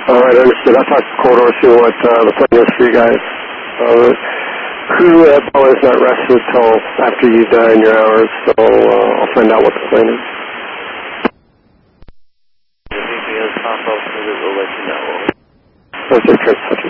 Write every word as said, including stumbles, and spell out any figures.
All right, understood. I'll talk to the corridor, see what uh, the plan is for you guys. Uh, crew at Bell is not rested until after you dine your hours, so uh, I'll find out what the plan is. If anything else pop up, we'll let you know. Let's just